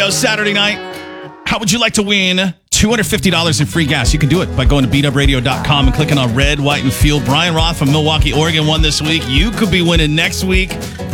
Radio Saturday night. How would you like to win $250 in free gas? You can do it by going to beatupradio.com and clicking on red, white, and fuel. Brian Roth from Milwaukee, Oregon won this week. You could be winning next week.